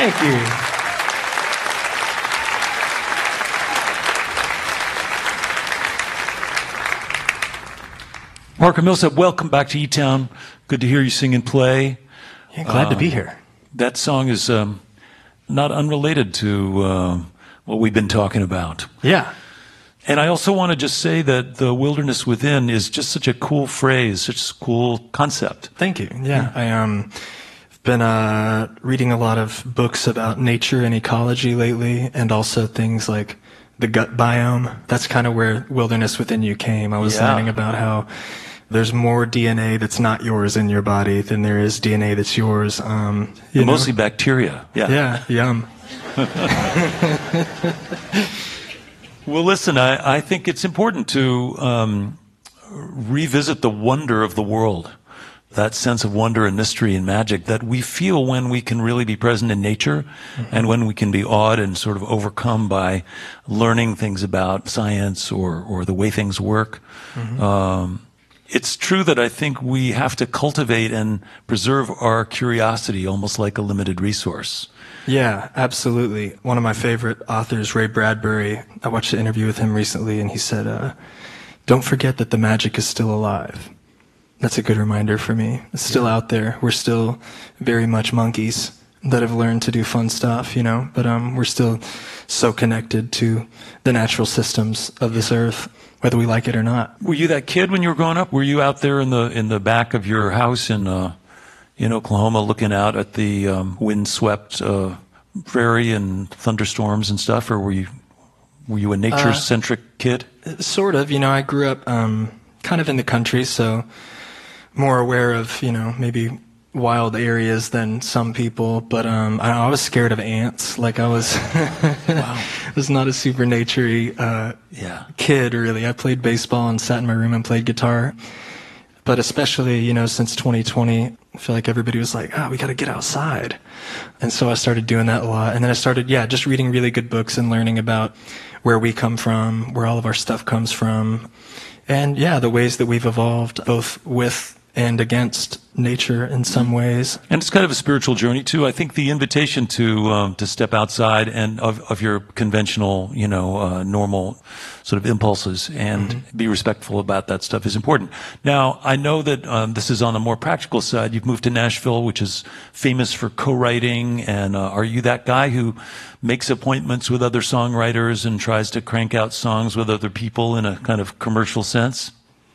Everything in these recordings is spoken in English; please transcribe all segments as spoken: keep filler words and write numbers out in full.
Thank you. Parker Millsap, welcome back to E-Town. Good to hear you sing and play. Yeah, glad uh, to be here. That song is um, not unrelated to uh, what we've been talking about. Yeah. And I also want to just say that the wilderness within is just such a cool phrase, such a cool concept. Thank you. Yeah, I um, have been uh, reading a lot of books about nature and ecology lately, and also things like the gut biome. That's kind of where wilderness within you came. I was yeah. learning about how there's more D N A that's not yours in your body than there is D N A that's yours. Um, you Mostly know? bacteria. Yeah. Yeah. Yum. Well, listen, I, I think it's important to um, revisit the wonder of the world, that sense of wonder and mystery and magic that we feel when we can really be present in nature mm-hmm. and when we can be awed and sort of overcome by learning things about science or, or the way things work. Mm-hmm. Um, it's true that I think we have to cultivate and preserve our curiosity almost like a limited resource. Yeah, absolutely. One of my favorite authors, Ray Bradbury, I watched an interview with him recently, and he said, uh, don't forget that the magic is still alive. That's a good reminder for me. It's still yeah. out there. We're still very much monkeys that have learned to do fun stuff, you know, but um, we're still so connected to the natural systems of this earth, whether we like it or not. Were you that kid when you were growing up? Were you out there in the in the back of your house in uh, in Oklahoma looking out at the um, windswept uh, prairie and thunderstorms and stuff, or were you were you a nature-centric uh, kid? Sort of. You know, I grew up um, kind of in the country, so more aware of, you know, maybe wild areas than some people, but um, I, I was scared of ants. Like I was, wow. I was not a super nature-y uh, yeah. kid, really. I played baseball and sat in my room and played guitar. But especially, you know, since twenty twenty, I feel like everybody was like, oh, we got to get outside. And so I started doing that a lot. And then I started, yeah, just reading really good books and learning about where we come from, where all of our stuff comes from. And yeah, the ways that we've evolved both with and against nature in some ways. And it's kind of a spiritual journey too. I think the invitation to um, to step outside and of, of your conventional, you know, uh, normal sort of impulses and mm-hmm. be respectful about that stuff is important. Now, I know that um, this is on the more practical side. You've moved to Nashville, which is famous for co-writing. And uh, are you that guy who makes appointments with other songwriters and tries to crank out songs with other people in a kind of commercial sense?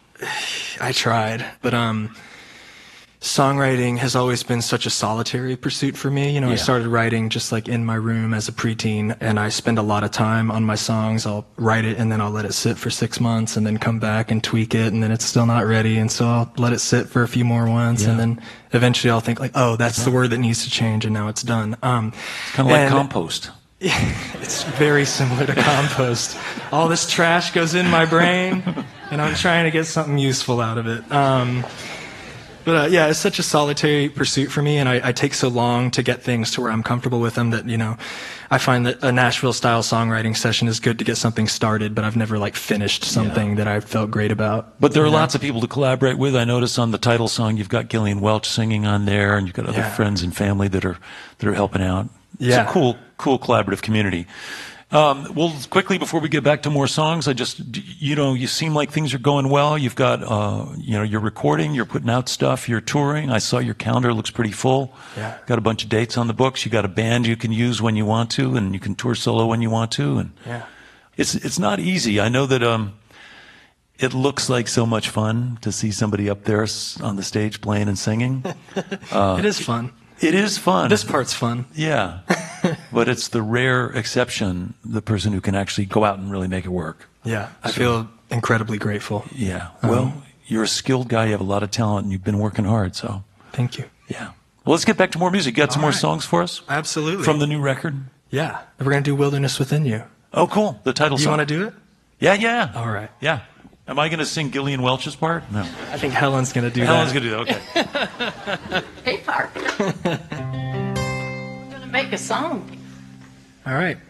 I tried, but um, songwriting has always been such a solitary pursuit for me. You know, yeah. I started writing just like in my room as a preteen, and I spend a lot of time on my songs. I'll write it, and then I'll let it sit for six months, and then come back and tweak it, and then it's still not ready, and so I'll let it sit for a few more months, yeah. and then eventually I'll think like, oh, that's the word that needs to change, and now it's done. Um, it's kind of like compost. It's very similar to compost. All this trash goes in my brain, and I'm trying to get something useful out of it. Um, but uh, yeah, it's such a solitary pursuit for me, and I, I take so long to get things to where I'm comfortable with them that, you know, I find that a Nashville-style songwriting session is good to get something started, but I've never, like, finished something yeah. that I felt great about. But there are know? lots of people to collaborate with. I notice on the title song you've got Gillian Welch singing on there, and you've got other yeah. friends and family that are that are helping out. Yeah. It's a cool, cool collaborative community. Um, well, quickly before we get back to more songs, I just, you know, you seem like things are going well. You've got, uh, you know, you're recording, you're putting out stuff, you're touring. I saw your calendar looks pretty full. Yeah. Got a bunch of dates on the books. You got a band you can use when you want to, and you can tour solo when you want to. And yeah. it's it's not easy. I know that um, it looks like so much fun to see somebody up there on the stage playing and singing. Uh, it is fun. It is fun. This part's fun. Yeah. But it's the rare exception, the person who can actually go out and really make it work. Yeah. I so, feel incredibly grateful. Yeah. Well, um, you're a skilled guy. You have a lot of talent, and you've been working hard, so. Thank you. Yeah. Well, let's get back to more music. You got some All more right. songs for us? Absolutely. From the new record? Yeah. We're going to do Wilderness Within You. Oh, cool. The title you song. You want to do it? Yeah, yeah. All right. Yeah. Am I going to sing Gillian Welch's part? No. I think Helen's going to do Helen's that. Helen's going to do that. Okay. Hey, Parker. We're going to make a song. All right.